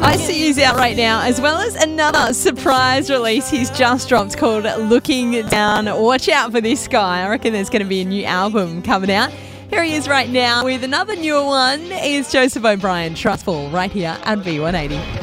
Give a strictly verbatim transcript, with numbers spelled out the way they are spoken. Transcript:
I C U's out right now, as well as another surprise release he's just dropped called Looking Down. Watch out for this guy. I reckon there's going to be a new album coming out. Here he is right now with another newer one. Is Joseph O'Brien, Trustful, right here at V one eighty.